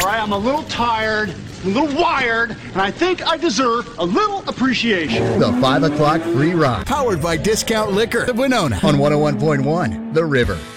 All right, I'm a little tired, a little wired, and I think I deserve a little appreciation. The 5 o'clock free ride. Powered by Discount Liquor of Winona on 101.1 The River.